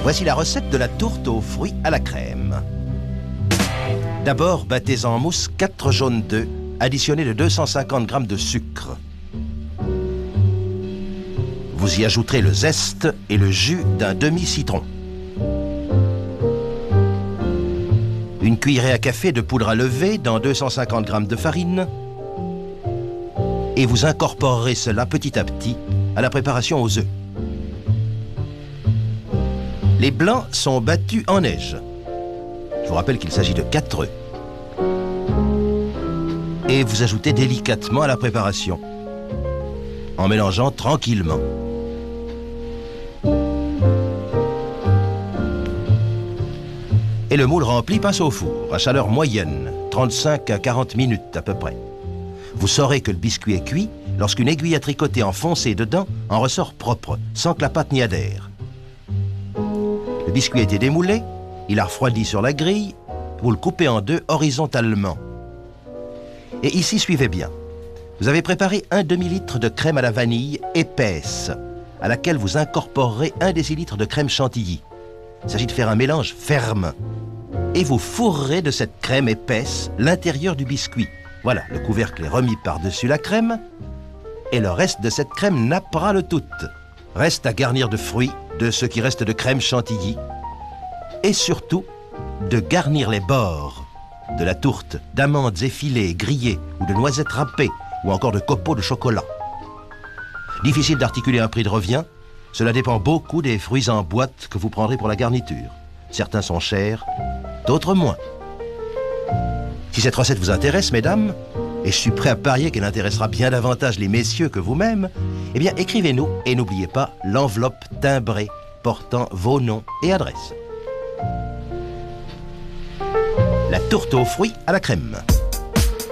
Voici la recette de la tourte aux fruits à la crème. D'abord, battez en mousse 4 jaunes d'œufs, additionnés de 250 g de sucre. Vous y ajouterez le zeste et le jus d'un demi-citron. Une cuillerée à café de poudre à lever dans 250 g de farine. Et vous incorporerez cela petit à petit à la préparation aux œufs. Les blancs sont battus en neige. Je vous rappelle qu'il s'agit de 4 œufs. Et vous ajoutez délicatement à la préparation, en mélangeant tranquillement. Et le moule rempli passe au four, à chaleur moyenne, 35 à 40 minutes à peu près. Vous saurez que le biscuit est cuit lorsqu'une aiguille à tricoter enfoncée dedans en ressort propre, sans que la pâte n'y adhère. Le biscuit a été démoulé, il a refroidi sur la grille, vous le coupez en deux horizontalement. Et ici, suivez bien. Vous avez préparé un demi-litre de crème à la vanille épaisse, à laquelle vous incorporerez 1 décilitre de crème chantilly. Il s'agit de faire un mélange ferme. Et vous fourrerez de cette crème épaisse l'intérieur du biscuit. Voilà, le couvercle est remis par-dessus la crème, et le reste de cette crème nappera le tout. Reste à garnir de fruits, de ce qui reste de crème chantilly, et surtout, de garnir les bords de la tourte d'amandes effilées, grillées, ou de noisettes râpées, ou encore de copeaux de chocolat. Difficile d'articuler un prix de revient, cela dépend beaucoup des fruits en boîte que vous prendrez pour la garniture. Certains sont chers, d'autres moins. Si cette recette vous intéresse, mesdames, et je suis prêt à parier qu'elle intéressera bien davantage les messieurs que vous-même, eh bien écrivez-nous et n'oubliez pas l'enveloppe timbrée portant vos noms et adresses. La tourte aux fruits à la crème.